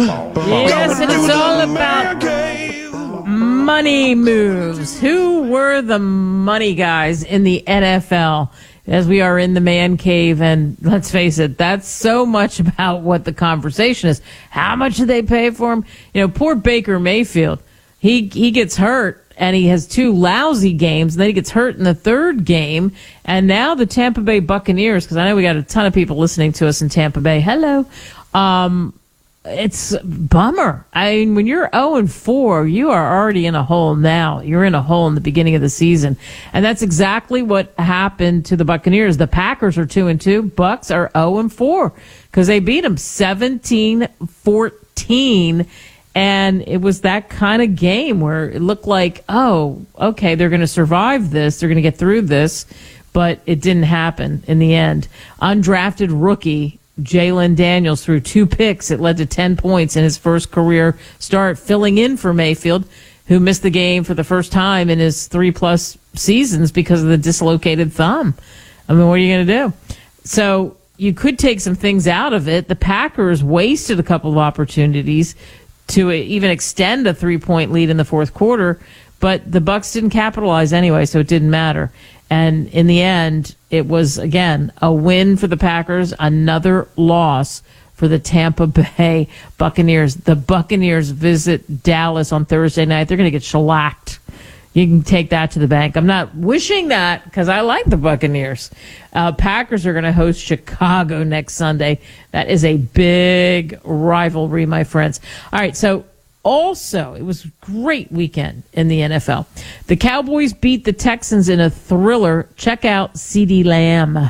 Yes, and it's all about money moves. Who were the money guys in the NFL as we are in the man cave? And let's face it, that's so much about what the conversation is. How much do they pay for him? You know, poor Baker Mayfield. He gets hurt. And he has 2 lousy games, and then he gets hurt in the 3rd game. And now the Tampa Bay Buccaneers, because I know we got a ton of people listening to us in Tampa Bay. Hello. It's a bummer. I mean, when you're 0-4, you are already in a hole now. You're in a hole in the beginning of the season. And that's exactly what happened to the Buccaneers. The Packers are 2-2. Bucs are 0-4 because they beat them 17-14. And it was that kind of game where it looked like, oh, okay, they're going to survive this. They're going to get through this. But it didn't happen in the end. Undrafted rookie Jalen Daniels threw 2 picks. It led to 10 points in his first career start, filling in for Mayfield, who missed the game for the first time in his 3+ seasons because of the dislocated thumb. I mean, what are you going to do? So you could take some things out of it. The Packers wasted a couple of opportunities to even extend a 3-point lead in the fourth quarter, but the Bucs didn't capitalize anyway, so it didn't matter. And in the end, it was, again, a win for the Packers, another loss for the Tampa Bay Buccaneers. The Buccaneers visit Dallas on Thursday night. They're going to get shellacked. You can take that to the bank. I'm not wishing that because I like the Buccaneers. Packers are going to host Chicago next Sunday. That is a big rivalry, my friends. All right, so also, it was a great weekend in the NFL. The Cowboys beat the Texans in a thriller. Check out CeeDee Lamb. To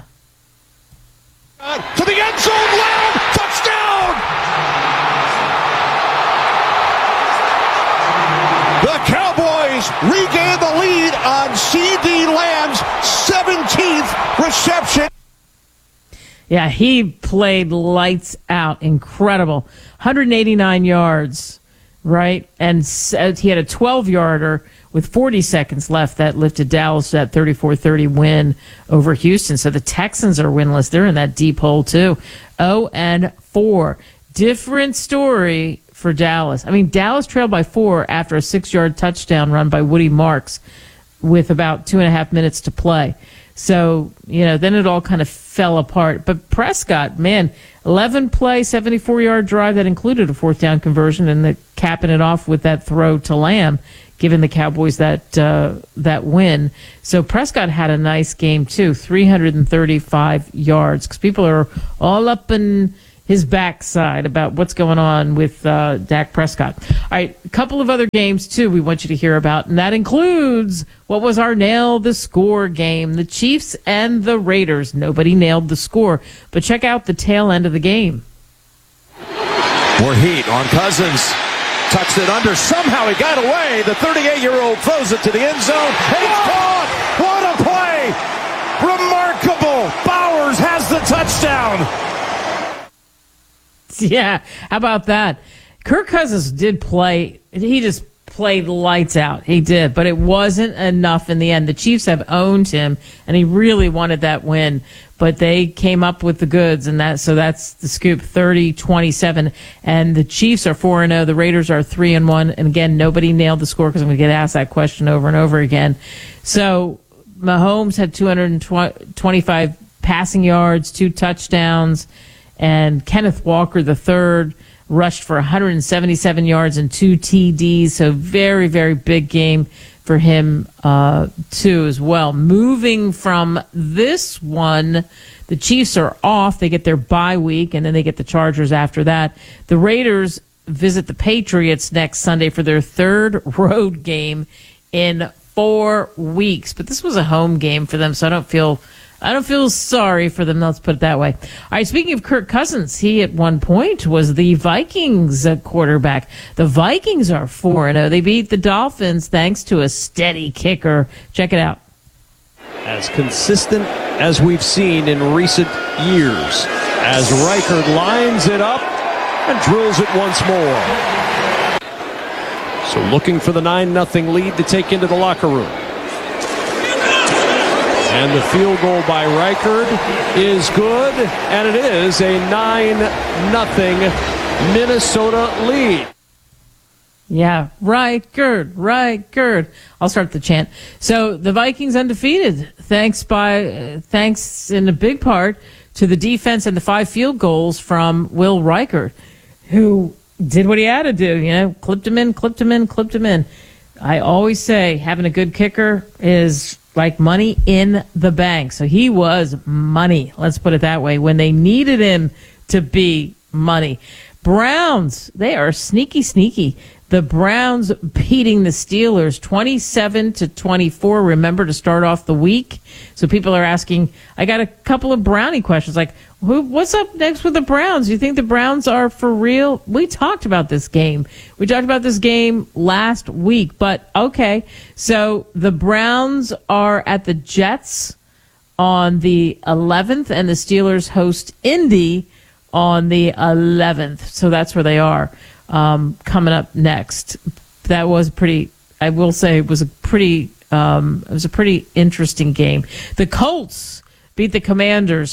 the end zone, Lamb! Touchdown! The Cowboys regain the lead on CeeDee Lamb's 17th reception. Yeah, he played lights out. Incredible. 189 yards, right? And he had a 12-yarder with 40 seconds left that lifted Dallas to that 34-30 win over Houston. So the Texans are winless. They're in that deep hole, too. 0-4. Different story for Dallas. I mean, Dallas trailed by 4 after a 6-yard touchdown run by Woody Marks with about 2.5 minutes to play. So, then it all kind of fell apart. But Prescott, man, 11-play, 74-yard drive that included a 4th down conversion and capping it off with that throw to Lamb, giving the Cowboys that win. So Prescott had a nice game, too, 335 yards, because people are all up in his backside about what's going on with Dak Prescott. All right, a couple of other games, too, we want you to hear about, and that includes what was our Nail the Score game, the Chiefs and the Raiders. Nobody nailed the score, but check out the tail end of the game. More heat on Cousins. Touched it under. Somehow he got away. The 38-year-old throws it to the end zone, and it's caught. What a play! Remarkable. Bowers has the touchdown. Yeah, how about that? Kirk Cousins did play. He just played lights out. He did, but it wasn't enough in the end. The Chiefs have owned him, and he really wanted that win, but they came up with the goods, and that's the scoop, 30-27. And the Chiefs are 4-0. The Raiders are 3-1. And again, nobody nailed the score because I'm going to get asked that question over and over again. So Mahomes had 225 passing yards, 2 touchdowns. And Kenneth Walker III rushed for 177 yards and 2 TDs. So very, very big game for him, too, as well. Moving from this one, the Chiefs are off. They get their bye week, and then they get the Chargers after that. The Raiders visit the Patriots next Sunday for their 3rd road game in 4 weeks. But this was a home game for them, so I don't feel sorry for them. Let's put it that way. All right, speaking of Kirk Cousins, he at one point was the Vikings quarterback. The Vikings are 4-0. They beat the Dolphins thanks to a steady kicker. Check it out. As consistent as we've seen in recent years, as Reichard lines it up and drills it once more. So looking for the 9-0 lead to take into the locker room. And the field goal by Reichard is good, and it is a 9-0 Minnesota lead. Yeah, right, Gerd. I'll start the chant. So the Vikings undefeated, thanks in a big part to the defense and the 5 field goals from Will Reichert, who did what he had to do, clipped him in. I always say having a good kicker is like money in the bank. So he was money, let's put it that way, when they needed him to be money. Browns, they are sneaky. The Browns beating the Steelers 27-24. Remember, to start off the week. So people are asking, I got a couple of Brownie questions like, what's up next with the Browns? You think the Browns are for real? We talked about this game. We talked about this game last week, but okay. So the Browns are at the Jets on the 11th, and the Steelers host Indy on the 11th. So that's where they are. Coming up next. That was I will say it was a pretty interesting game. The Colts beat the Commanders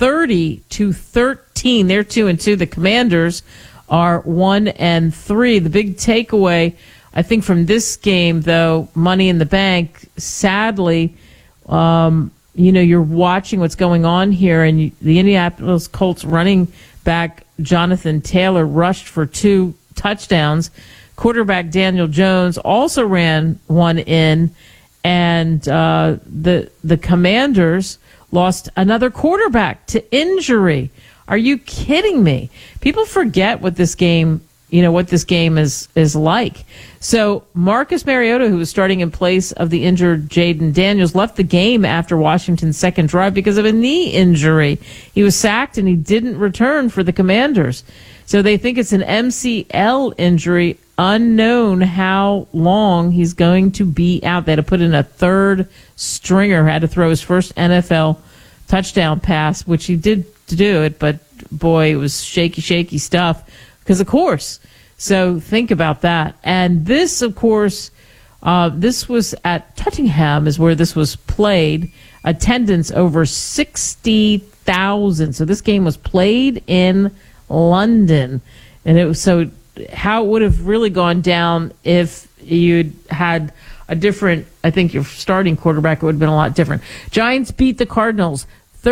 30-13. They're 2-2. The Commanders are 1-3. The big takeaway, I think, from this game, though, Money in the Bank, sadly, you're watching what's going on here, and the Indianapolis Colts running back Jonathan Taylor rushed for 2 touchdowns. Quarterback Daniel Jones also ran one in, and the Commanders lost another quarterback to injury. Are you kidding me? People forget what this game is like. So Marcus Mariota, who was starting in place of the injured Jaden Daniels, left the game after Washington's second drive because of a knee injury. He was sacked and he didn't return for the Commanders. So they think it's an MCL injury. Unknown how long he's going to be out. They had to put in a third stringer, had to throw his first NFL touchdown pass, which he did do it, but boy, it was shaky stuff because of course. So think about that. And this, of course, this was at Tottenham is where this was played. Attendance over 60,000. So this game was played in London. And it was so how it would have really gone down if you'd had a different, I think your starting quarterback would have been a lot different. Giants beat the Cardinals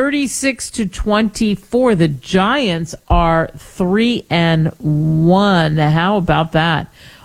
36-24. The Giants are 3-1. How about that?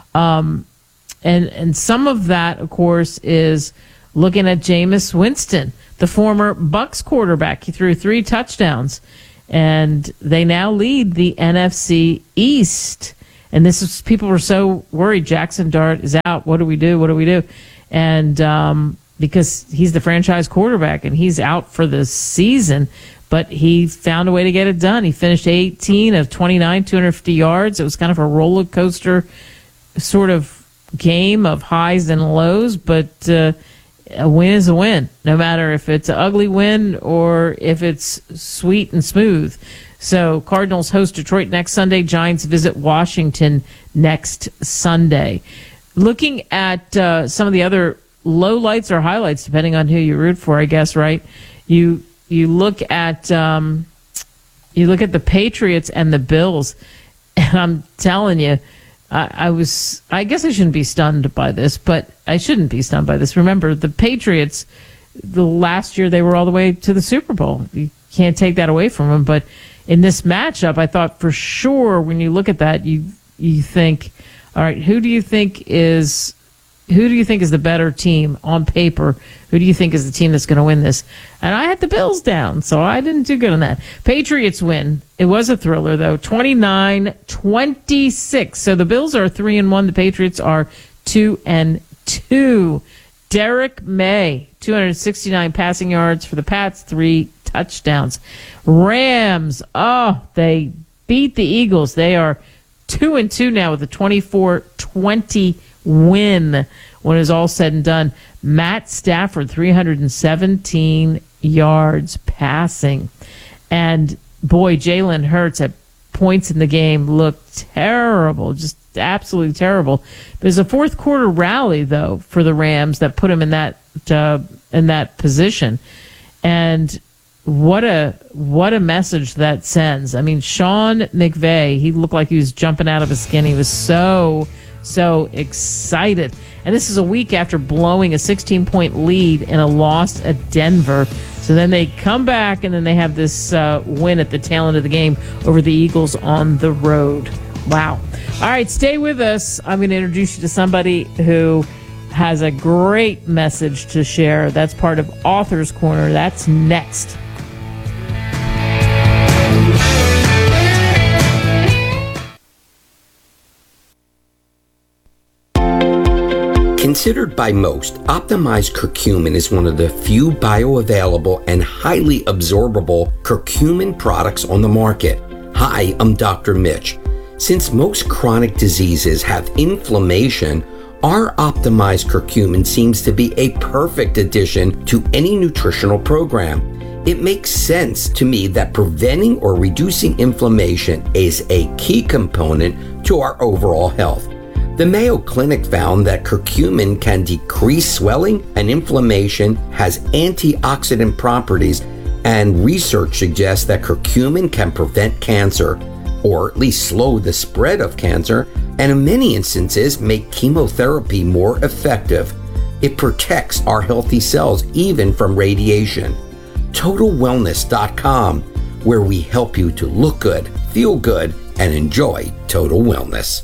And some of that, of course, is looking at Jameis Winston, the former Bucs quarterback. He threw 3 touchdowns, and they now lead the NFC East. And this is, people were so worried. Jackson Dart is out. What do we do? And because he's the franchise quarterback and he's out for the season, but he found a way to get it done. He finished 18 of 29, 250 yards. It was kind of a roller coaster sort of game of highs and lows, but a win is a win, no matter if it's an ugly win or if it's sweet and smooth. So Cardinals host Detroit next Sunday. Giants visit Washington next Sunday. Looking at some of the other lowlights or highlights, depending on who you root for, I guess, right? You look at the Patriots and the Bills, and I'm telling you, I guess I shouldn't be stunned by this, but I shouldn't be stunned by this. Remember, the Patriots, the last year they were all the way to the Super Bowl. You can't take that away from them. But in this matchup, I thought for sure when you look at that, you think, all right, who do you think is the better team on paper? Who do you think is the team that's going to win this? And I had the Bills down, so I didn't do good on that. Patriots win. It was a thriller, though, 29-26. So the Bills are 3-1. The Patriots are 2-2. Derek May, 269 passing yards for the Pats, 3 touchdowns. Rams, they beat the Eagles. They are 2-2 now with a 24-20 win when it's all said and done. Matt Stafford, 317 yards passing. And boy, Jalen Hurts at points in the game looked terrible, just absolutely terrible. There's a fourth quarter rally, though, for the Rams that put him in that position. And what a message that sends. I mean, Sean McVay, he looked like he was jumping out of his skin. He was so excited. And this is a week after blowing a 16-point lead in a loss at Denver. So then they come back, and then they have this win at the tail end of the game over the Eagles on the road. Wow. All right, stay with us. I'm going to introduce you to somebody who has a great message to share. That's part of Author's Corner. That's next. Considered by most, optimized curcumin is one of the few bioavailable and highly absorbable curcumin products on the market. Hi, I'm Dr. Mitch. Since most chronic diseases have inflammation, our optimized curcumin seems to be a perfect addition to any nutritional program. It makes sense to me that preventing or reducing inflammation is a key component to our overall health. The Mayo Clinic found that curcumin can decrease swelling and inflammation, has antioxidant properties, and research suggests that curcumin can prevent cancer, or at least slow the spread of cancer, and in many instances make chemotherapy more effective. It protects our healthy cells even from radiation. TotalWellness.com, where we help you to look good, feel good, and enjoy total wellness.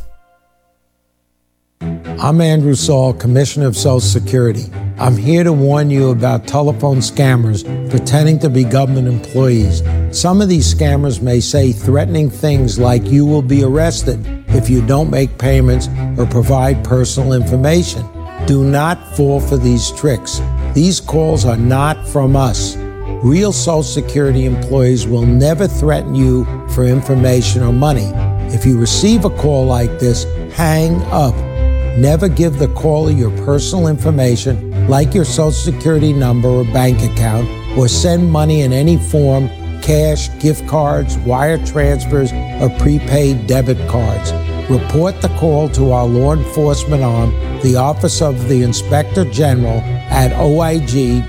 I'm Andrew Saul, Commissioner of Social Security. I'm here to warn you about telephone scammers pretending to be government employees. Some of these scammers may say threatening things like you will be arrested if you don't make payments or provide personal information. Do not fall for these tricks. These calls are not from us. Real Social Security employees will never threaten you for information or money. If you receive a call like this, hang up. Never give the caller your personal information, like your Social Security number or bank account, or send money in any form, cash, gift cards, wire transfers, or prepaid debit cards. Report the call to our law enforcement arm, the Office of the Inspector General, at oig.ssa.gov.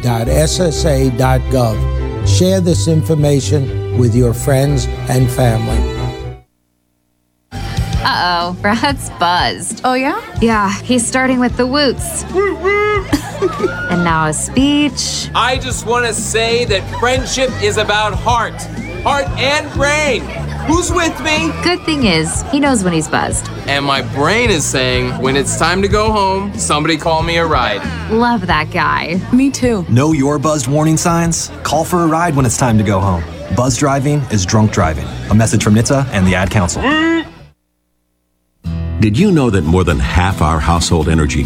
Share this information with your friends and family. Uh-oh, Brad's buzzed. Oh, yeah? Yeah, he's starting with the woots. And now a speech. I just want to say that friendship is about heart and brain. Who's with me? Good thing is, he knows when he's buzzed. And my brain is saying, when it's time to go home, somebody call me a ride. Love that guy. Me too. Know your buzzed warning signs? Call for a ride when it's time to go home. Buzz driving is drunk driving. A message from NHTSA and the Ad Council. Did you know that more than half our household energy